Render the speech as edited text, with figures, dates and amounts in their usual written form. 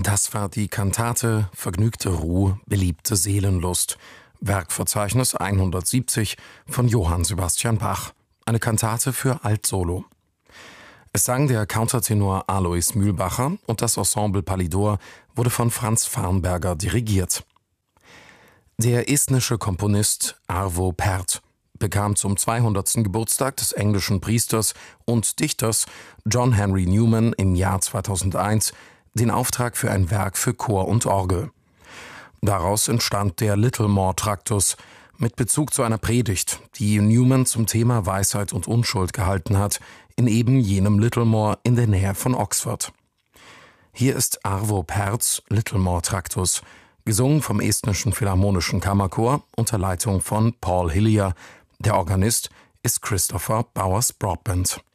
Das war die Kantate Vergnügte Ruh, beliebte Seelenlust, Werkverzeichnis 170 von Johann Sebastian Bach, eine Kantate für Altsolo. Es sang der Countertenor Alois Mühlbacher und das Ensemble Palidor wurde von Franz Farnberger dirigiert. Der estnische Komponist Arvo Pärt bekam zum 200. Geburtstag des englischen Priesters und Dichters John Henry Newman im Jahr 2001 den Auftrag für ein Werk für Chor und Orgel. Daraus entstand der Littlemore-Traktus mit Bezug zu einer Predigt, die Newman zum Thema Weisheit und Unschuld gehalten hat, in eben jenem Littlemore in der Nähe von Oxford. Hier ist Arvo Pärts Littlemore-Traktus, gesungen vom estnischen Philharmonischen Kammerchor unter Leitung von Paul Hillier. Der Organist ist Christopher Bowers-Broadbent.